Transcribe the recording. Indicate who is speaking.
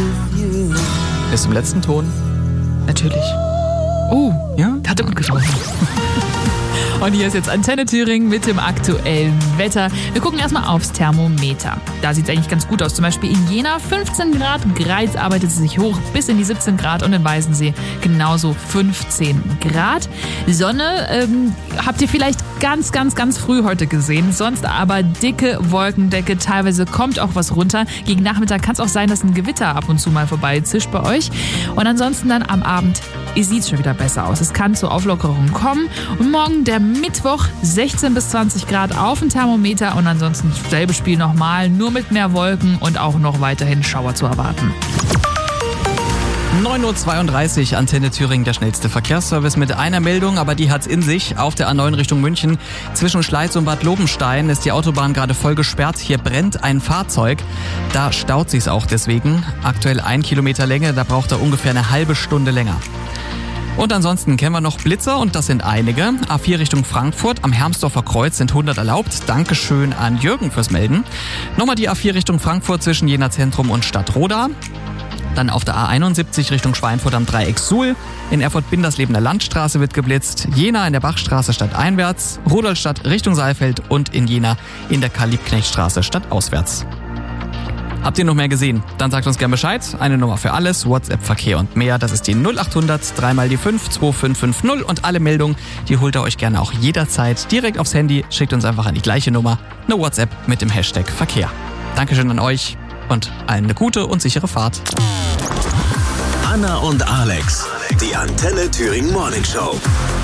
Speaker 1: Bis zum letzten Ton.
Speaker 2: Natürlich. Oh,
Speaker 1: Ja?
Speaker 2: hat er gut getroffen. Und hier ist jetzt Antenne Thüringen mit dem aktuellen Wetter. Wir gucken erstmal aufs Thermometer. Da sieht es eigentlich ganz gut aus. Zum Beispiel in Jena 15 Grad, Greiz arbeitet es sich hoch bis in die 17 Grad und in Weißensee genauso 15 Grad. Sonne habt ihr vielleicht ganz früh heute gesehen. Sonst aber dicke Wolkendecke. Teilweise kommt auch was runter. Gegen Nachmittag kann es auch sein, dass ein Gewitter ab und zu mal vorbeizischt bei euch. Und ansonsten dann am Abend sieht es schon wieder besser aus. Es kann zur Auflockerung kommen. Und morgen der Mittwoch 16 bis 20 Grad auf dem Thermometer. Und ansonsten selbe Spiel nochmal, nur mit mehr Wolken und auch noch weiterhin Schauer zu erwarten.
Speaker 1: 9.32 Uhr, Antenne Thüringen, der schnellste Verkehrsservice mit einer Meldung, aber die hat's in sich. Auf der A9 Richtung München zwischen Schleiz und Bad Lobenstein ist die Autobahn gerade voll gesperrt. Hier brennt ein Fahrzeug. Da staut sich's auch deswegen. Aktuell 1 Kilometer Länge, da braucht er ungefähr eine halbe Stunde länger. Und ansonsten kennen wir noch Blitzer und das sind einige. A4 Richtung Frankfurt am Hermsdorfer Kreuz sind 100 erlaubt. Dankeschön an Jürgen fürs Melden. Nochmal die A4 Richtung Frankfurt zwischen Jena Zentrum und Stadtroda. Dann auf der A71 Richtung Schweinfurt am Dreieck Suhl. In Erfurt-Bindersleben der Landstraße wird geblitzt. Jena in der Bachstraße stadteinwärts. Rudolstadt Richtung Saalfeld und in Jena in der Karl-Liebknecht-Straße stadtauswärts. Habt ihr noch mehr gesehen? Dann sagt uns gerne Bescheid. Eine Nummer für alles, WhatsApp, Verkehr und mehr. Das ist die 0800 3 mal die 5 2550 und alle Meldungen, die holt ihr euch gerne auch jederzeit direkt aufs Handy. Schickt uns einfach an die gleiche Nummer, eine WhatsApp mit dem Hashtag Verkehr. Dankeschön an euch und allen eine gute und sichere Fahrt.
Speaker 3: Anna und Alex, die Antenne Thüringen Morning Show.